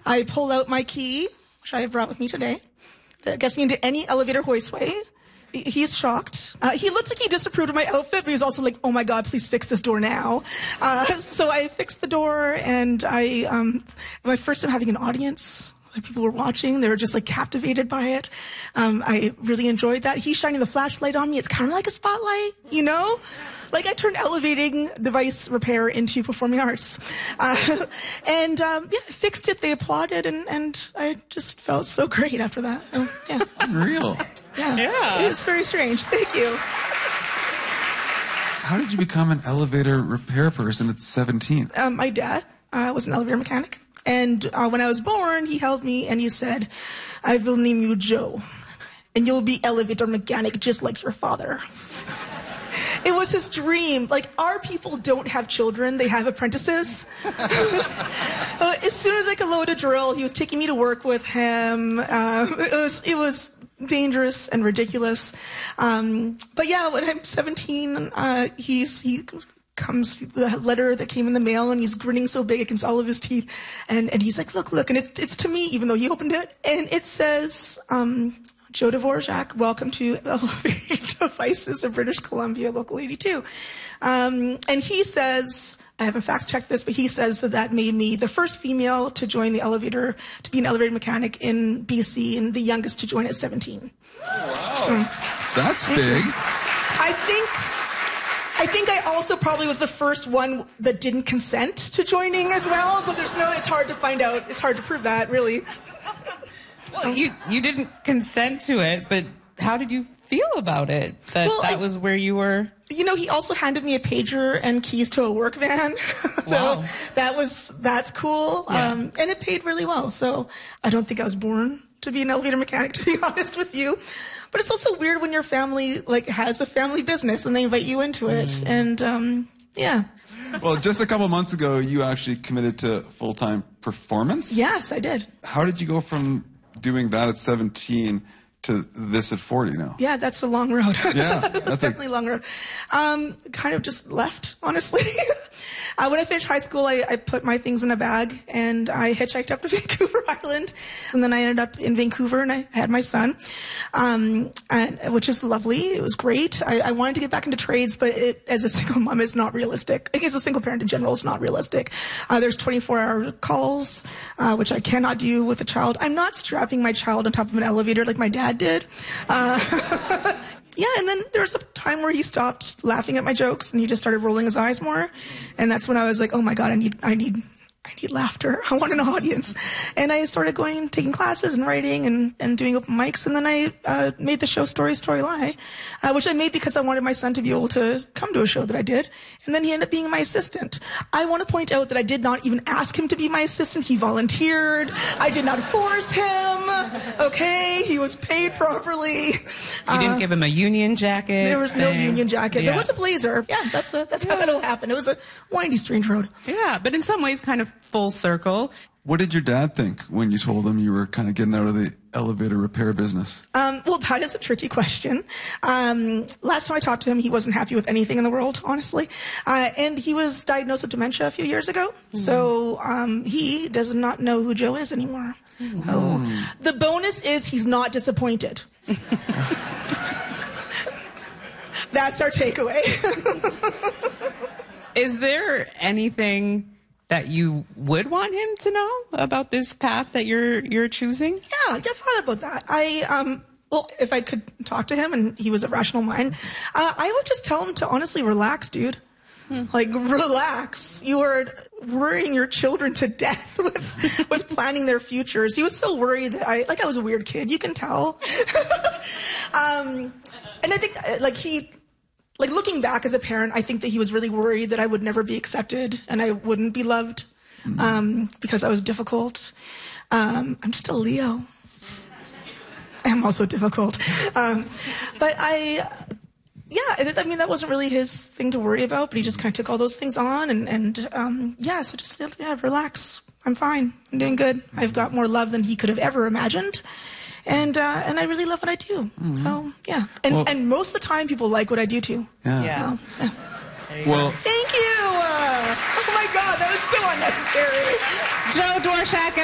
I pull out my key, which I have brought with me today, that gets me into any elevator hoistway. He's shocked. He looked like he disapproved of my outfit, but he was also like, oh my God, please fix this door now. So I fixed the door, and my first time having an audience. People were watching. They were just like captivated by it. I really enjoyed that. He's shining the flashlight on me. It's kind of like a spotlight, you know? Like I turned elevating device repair into performing arts. I fixed it. They applauded, and I just felt so great after that. Yeah. Unreal. Yeah. It was very strange. Thank you. How did you become an elevator repair person at 17? My dad was an elevator mechanic. And when I was born, he held me and he said, I will name you Joe, and you'll be elevator mechanic just like your father. It was his dream. Like, our people don't have children. They have apprentices. As soon as I could load a drill, he was taking me to work with him. It was dangerous and ridiculous. But yeah, when I'm 17, he comes the letter that came in the mail, and he's grinning so big against all of his teeth, and he's like, look, and it's to me, even though he opened it, and it says, Joe Dvorak, welcome to Elevator Devices of British Columbia, Local 82. And he says, I haven't fact checked this, but he says that made me the first female to join the elevator, to be an elevator mechanic in BC, and the youngest to join at 17. Oh, wow. That's big. I think I also probably was the first one that didn't consent to joining as well, but it's hard to find out. It's hard to prove that, really. Well, you didn't consent to it, but how did you feel about it? That was where you were? You know, he also handed me a pager and keys to a work van. So wow. That's cool. Yeah. And it paid really well. So I don't think I was born to be an elevator mechanic, to be honest with you. But it's also weird when your family has a family business and they invite you into it. And yeah. Well, just a couple months ago, you actually committed to full-time performance? Yes, I did. How did you go from doing that at 17 to this at 40 now? Yeah, that's a long road. Yeah. That's definitely a long road. Kind of just left, honestly. When I finished high school, I put my things in a bag and I hitchhiked up to Vancouver Island. And then I ended up in Vancouver and I had my son, which is lovely. It was great. I wanted to get back into trades, but as a single mom, it's not realistic. I guess a single parent in general is not realistic. There's 24-hour calls, which I cannot do with a child. I'm not strapping my child on top of an elevator like my dad did. Yeah, and then there was a time where he stopped laughing at my jokes and he just started rolling his eyes more. And that's when I was like, oh my God, I need laughter. I want an audience. And I started taking classes and writing and doing open mics. And then I made the show Story, Story, Lie, which I made because I wanted my son to be able to come to a show that I did. And then he ended up being my assistant. I want to point out that I did not even ask him to be my assistant. He volunteered. I did not force him. Okay? He was paid properly. You didn't give him a union jacket? There was no union jacket. Yeah. There was a blazer. Yeah, that's how that'll happen. It was a windy, strange road. Yeah, but in some ways kind of full circle. What did your dad think when you told him you were kind of getting out of the elevator repair business? Well, that is a tricky question. Last time I talked to him, he wasn't happy with anything in the world, honestly. And he was diagnosed with dementia a few years ago. Mm-hmm. So he does not know who Joe is anymore. Mm-hmm. Oh. The bonus is he's not disappointed. That's our takeaway. Is there anything that you would want him to know about this path that you're choosing? Yeah, I thought about that. Well, if I could talk to him and he was a rational mind, I would just tell him to honestly relax, dude. Like, relax. You are worrying your children to death with planning their futures. He was so worried that I was a weird kid. You can tell. And I think, looking back as a parent, I think that he was really worried that I would never be accepted and I wouldn't be loved because I was difficult. I'm just a Leo. I am also difficult. But that wasn't really his thing to worry about, but he just kind of took all those things on so just relax. I'm fine. I'm doing good. I've got more love than he could have ever imagined. And I really love what I do. Mm-hmm. So, yeah. And most of the time, people like what I do, too. Yeah. Well, thank you. Oh, my God. That was so unnecessary. Joe Dvorak.